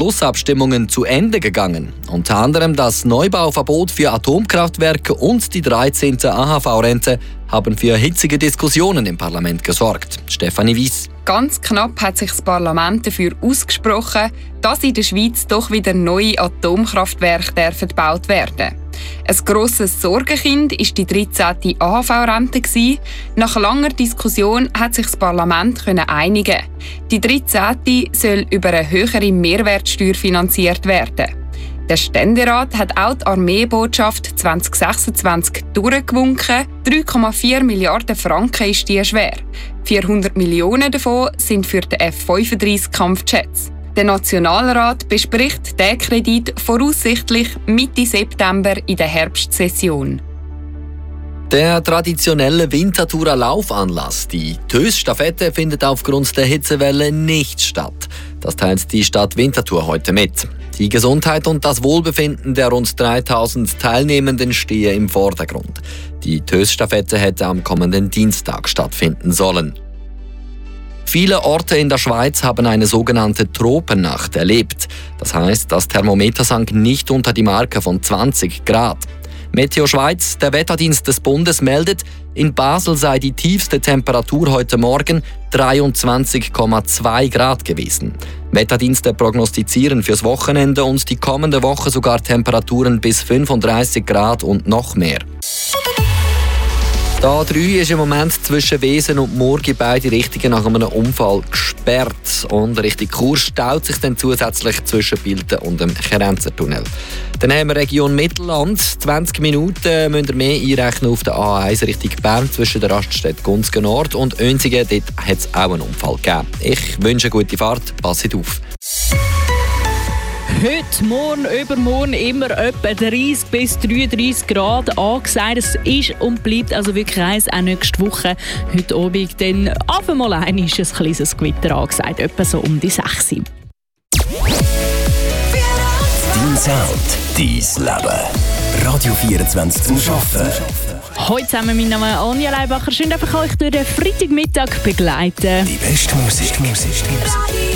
Schlussabstimmungen zu Ende gegangen. Unter anderem das Neubauverbot für Atomkraftwerke und die 13. AHV-Rente haben für hitzige Diskussionen im Parlament gesorgt. Stefanie Weiss. Ganz knapp hat sich das Parlament dafür ausgesprochen, dass in der Schweiz doch wieder neue Atomkraftwerke gebaut werden dürfen. Ein grosses Sorgenkind war die 13. AHV-Rente. Nach langer Diskussion hat sich das Parlament einigen. Die 13. soll über eine höhere Mehrwertsteuer finanziert werden. Der Ständerat hat auch die Armeebotschaft 2026 durchgewunken. 3,4 Milliarden Franken ist die schwer. 400 Millionen davon sind für den F-35-Kampfjets. Der Nationalrat bespricht diesen Kredit voraussichtlich Mitte September in der Herbstsession. Der traditionelle Winterthurer-Laufanlass, die Tös-Stafette, findet aufgrund der Hitzewelle nicht statt. Das teilt die Stadt Winterthur heute mit. Die Gesundheit und das Wohlbefinden der rund 3000 Teilnehmenden stehen im Vordergrund. Die Tös-Stafette hätte am kommenden Dienstag stattfinden sollen. Viele Orte in der Schweiz haben eine sogenannte Tropennacht erlebt. Das heisst, das Thermometer sank nicht unter die Marke von 20 Grad. Meteo Schweiz, der Wetterdienst des Bundes, meldet, in Basel sei die tiefste Temperatur heute Morgen 23,2 Grad gewesen. Wetterdienste prognostizieren fürs Wochenende und die kommende Woche sogar Temperaturen bis 35 Grad und noch mehr. Die A3 ist im Moment zwischen Wesen und Murgi beide Richtungen nach einem Unfall gesperrt. Und Richtung Chur staut sich dann zusätzlich zwischen Bilten und dem Kerenzertunnel. Dann haben wir Region Mittelland. 20 Minuten müsst ihr mehr einrechnen auf der A1 Richtung Bern zwischen der Raststätte Gunzgen Nord und Oenzingen. Dort hat es auch einen Unfall gegeben. Ich wünsche eine gute Fahrt. Passet auf. Heute, morgen, übermorgen immer etwa 30 bis 33 Grad angesagt. Es ist und bleibt also wirklich heiß, auch nächste Woche. Heute Abend dann auf einmal ist ein kleines Gewitter angesagt, etwa so um die 6 Uhr. Dein Sound, dein Leben. Radio 24 zum Arbeiten. Heute zusammen mit Namen Anja Leibacher. Schön, dass ich euch durch den Freitagmittag begleiten. Die beste Musik.